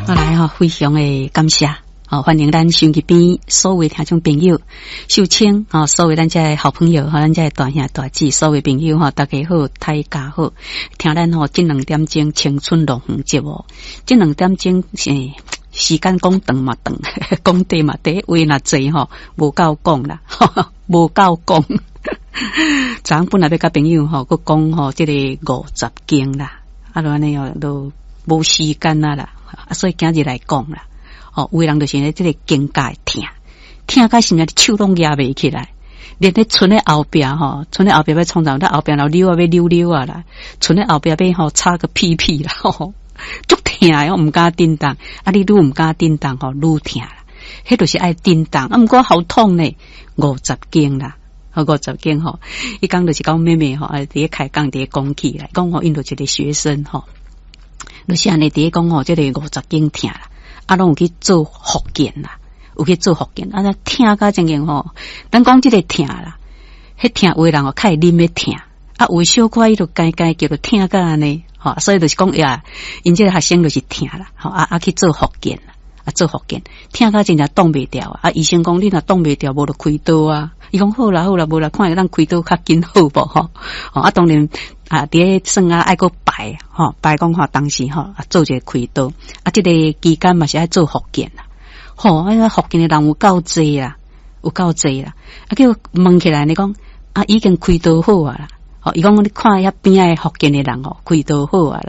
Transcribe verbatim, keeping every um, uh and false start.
好来哈，非常的感谢。好，欢迎咱手机边所有听众朋友，秀清啊，所有咱这好朋友哈，咱这大兄大姐，所有朋友哈，大家好，大家好，听咱吼这两点钟青春龙凤节目，这两点钟诶，时间讲长嘛长，讲短嘛短，话那济吼，无够讲啦，无够讲。昨昏本来要甲朋友吼，佮讲吼，这个五十经啦，啊，安尼哦，都无时间啊啦，啊，所以今日来讲啦。哦，有的人就是咧，这个境界疼，疼到甚至手拢压袂起来，连咧村咧后边吼，村咧后边要创造，咱后边老溜啊要溜溜啊啦，村咧后边要吼插个屁屁啦，吼，足疼诶，我毋敢叮当，啊，你愈毋敢叮当吼，愈疼啦，迄就是爱叮当，啊，毋过好痛呢，五十斤啦。五十斤吼，伊讲就是讲妹妹吼，啊，伫咧开讲伫咧讲起来，讲吼因着一个学生吼，就是安尼伫咧讲吼，这个五十斤疼啦。啊，拢有去做复健啦，有去做复健，啊，那疼甲真样吼，咱讲这个疼啦，迄疼有的人哦，较会啉的疼，啊，有小可伊就该该叫做疼甲安尼，吼，所以就是讲呀，因这个学生就是疼啦，吼，啊啊去做复健啦，啊做复健，疼甲真正挡袂掉啊，啊医生讲你若挡袂掉，无就开刀啊，伊讲好啦好啦，无啦，看下咱开刀较紧好无吼，吼啊当然。啊，伫咧算啊，爱个排吼，排讲吼，当时吼啊，做一个开刀，啊，这个期间嘛是爱做复健啦，吼，啊，个复健的人有够济啦，有够济啦，啊，叫问起来你讲啊，已经开刀好啊啦，吼，伊讲你看遐边仔复健的人吼，开刀好啊啦。